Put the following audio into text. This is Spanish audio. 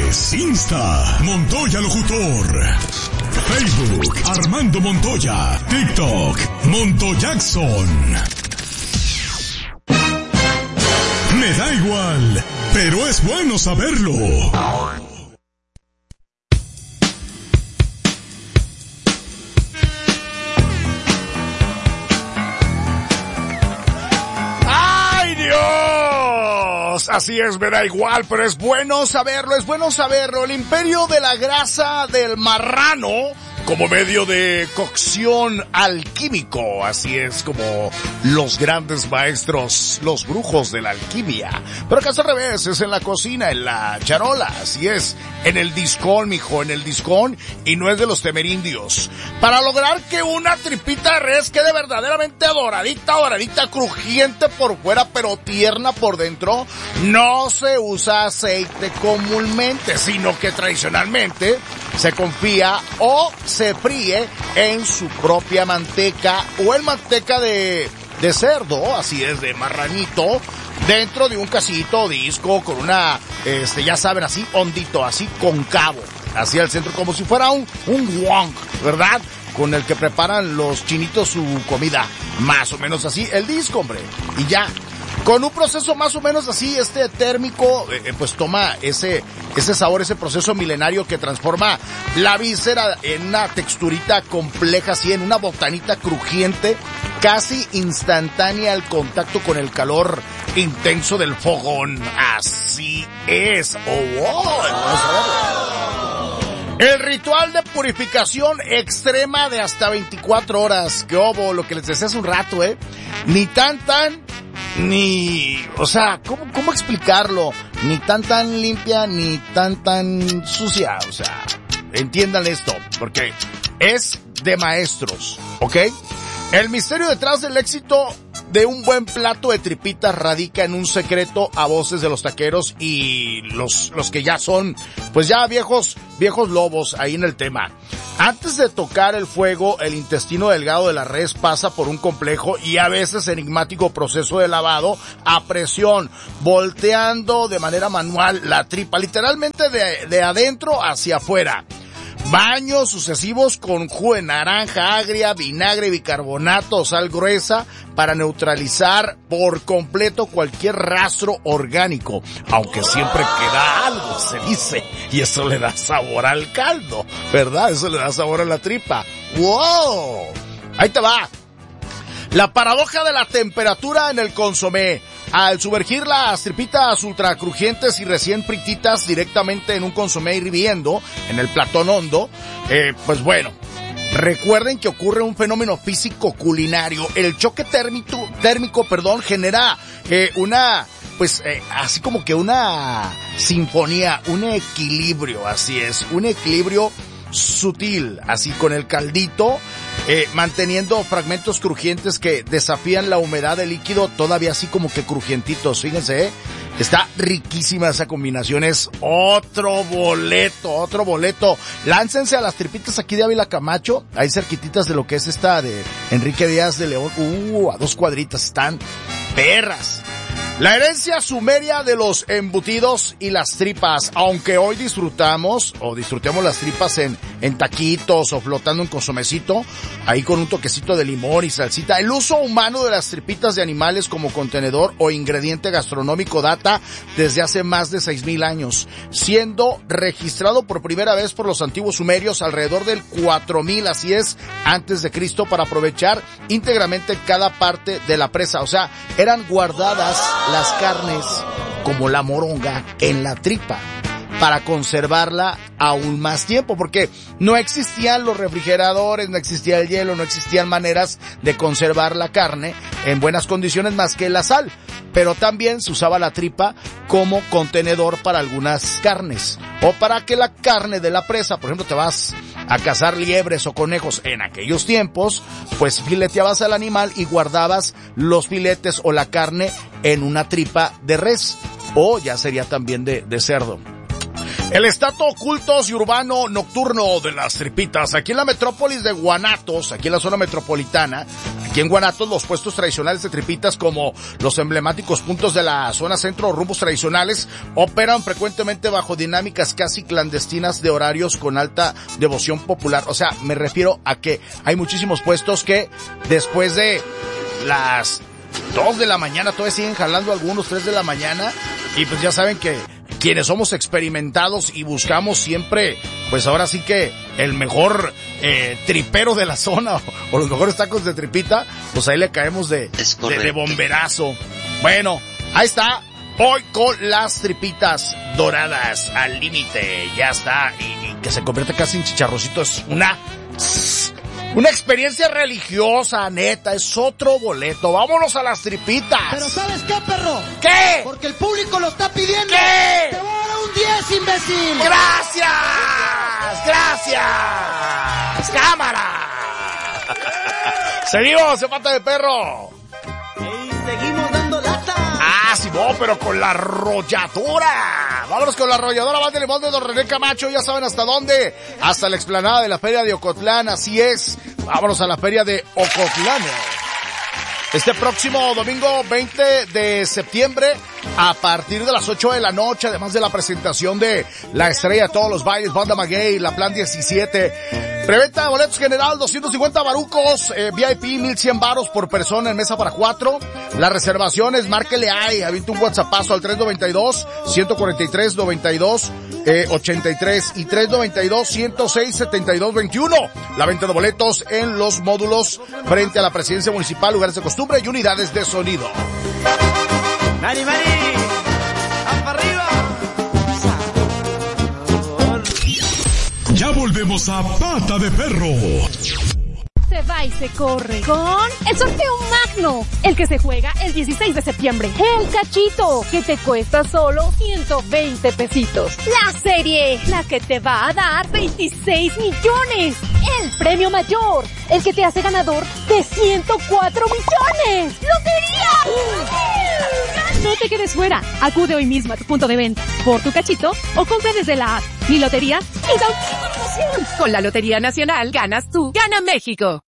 redes, Insta, Montoya Locutor. Facebook, Armando Montoya. TikTok, Montoyackson. Me da igual, pero es bueno saberlo. Así es, me da igual, pero es bueno saberlo, es bueno saberlo. El imperio de la grasa del marrano como medio de cocción alquímico, así es como los grandes maestros, los brujos de la alquimia. Pero que al revés, es en la cocina, en la charola, así es, en el discón, mijo, en el discón, y no es de los temerindios. Para lograr que una tripita de res quede verdaderamente doradita, crujiente por fuera, pero tierna por dentro, no se usa aceite comúnmente, sino que tradicionalmente se confía o se fríe en su propia manteca o en manteca de cerdo, así es, de marranito, dentro de un casito o disco con una, ya saben, así hondito, así cóncavo, así al centro, como si fuera un wok, ¿verdad? Con el que preparan los chinitos su comida, más o menos así, el disco, hombre, y ya. Con un proceso más o menos así, térmico, pues toma ese sabor, ese proceso milenario que transforma la víscera en una texturita compleja, así, en una botanita crujiente, casi instantánea al contacto con el calor intenso del fogón. Así es. El ritual de purificación extrema de hasta 24 horas. Que lo que les decía hace un rato, ni tan, o sea, ¿cómo explicarlo? Ni tan limpia, ni tan sucia, o sea, entiendan esto, porque es de maestros, ¿ok? El misterio detrás del éxito de un buen plato de tripitas radica en un secreto a voces de los taqueros y los que ya son, pues ya viejos lobos ahí en el tema. Antes de tocar el fuego, el intestino delgado de la res pasa por un complejo y a veces enigmático proceso de lavado a presión, volteando de manera manual la tripa, literalmente de adentro hacia afuera. Baños sucesivos con jugo de naranja agria, vinagre, bicarbonato o sal gruesa para neutralizar por completo cualquier rastro orgánico, aunque siempre queda algo, se dice, y eso le da sabor al caldo, ¿verdad? Eso le da sabor a la tripa. ¡Wow! Ahí te va. La paradoja de la temperatura en el consomé. Al sumergir las tripitas ultra crujientes y recién frititas directamente en un consomé hirviendo, en el platón hondo, pues bueno, recuerden que ocurre un fenómeno físico culinario. El choque térmico, genera así como que una sinfonía, un equilibrio, así es, un equilibrio sutil, así con el caldito, manteniendo fragmentos crujientes que desafían la humedad del líquido, todavía así como que crujientitos, fíjense, está riquísima esa combinación, es otro boleto. Láncense a las tripitas aquí de Ávila Camacho, ahí cerquititas de lo que es esta de Enrique Díaz de León, a 2 cuadritas, están perras. La herencia sumeria de los embutidos y las tripas, aunque hoy disfrutamos las tripas en taquitos o flotando en consomecito, ahí con un toquecito de limón y salsita. El uso humano de las tripitas de animales como contenedor o ingrediente gastronómico data desde hace más de 6,000 años, siendo registrado por primera vez por los antiguos sumerios alrededor del 4000, así es, antes de Cristo, para aprovechar íntegramente cada parte de la presa. O sea, eran guardadas las carnes como la moronga en la tripa para conservarla aún más tiempo, porque no existían los refrigeradores, no existía el hielo, no existían maneras de conservar la carne en buenas condiciones más que la sal, pero también se usaba la tripa como contenedor para algunas carnes, o para que la carne de la presa, por ejemplo, te vas a cazar liebres o conejos en aquellos tiempos, pues fileteabas al animal y guardabas los filetes o la carne en una tripa de res, o ya sería también de cerdo. El estatus ocultos y urbano nocturno de las tripitas. Aquí en la metrópolis de Guanatos, aquí en la zona metropolitana, Aquí en Guanatos, los puestos tradicionales de tripitas, como los emblemáticos puntos de la zona centro o rumbos tradicionales, operan frecuentemente bajo dinámicas casi clandestinas de horarios con alta devoción popular. O sea, me refiero a que hay muchísimos puestos que después de las 2 de la mañana todavía siguen jalando algunos, 3 de la mañana, y pues ya saben que quienes somos experimentados y buscamos siempre, pues ahora sí que el mejor tripero de la zona o los mejores tacos de tripita, pues ahí le caemos de bomberazo. Bueno, ahí está, hoy con las tripitas doradas al límite, ya está, y que se convierte casi en chicharrocito, es una experiencia religiosa, neta, es otro boleto. Vámonos a las tripitas. Pero ¿sabes qué, perro? ¿Qué? Porque el público lo está pidiendo. ¿Qué? Te voy a dar un 10, imbécil. ¡Gracias! ¡Gracias! ¡Cámara! Seguimos, en Pata de Perro. Y seguimos dando lata. Ah, sí, no, pero con la arrolladora. Vámonos con la arrolladora, Banda Limón de Don René Camacho, ya saben hasta dónde. Hasta la explanada de la Feria de Ocotlán, así es. Vámonos a la Feria de Ocotlán. Este próximo domingo 20 de septiembre, a partir de las 8 de la noche, además de la presentación de la estrella de todos los bailes, Banda Maguey, La Plan 17. Preventa de boletos general, 250 barucos, VIP 1100 varos por persona en mesa para 4. Las reservaciones, márquele ahí, avienta un WhatsAppazo al 392-143-92-83 y 392-106-7221. La venta de boletos en los módulos frente a la presidencia municipal, lugares de costumbre y unidades de sonido. ¡Mari, Mari! ¡Apa arriba! Ya volvemos a Pata de Perro. Se va y se corre con el sorteo magno, el que se juega el 16 de septiembre. El cachito, que te cuesta solo 120 pesitos. La serie, la que te va a dar 26 millones. El premio mayor, el que te hace ganador de 104 millones. ¡Lotería! No te quedes fuera. Acude hoy mismo a tu punto de venta por tu cachito o compra desde la app. Mi lotería es autopromoción. Con la Lotería Nacional ganas tú, gana México.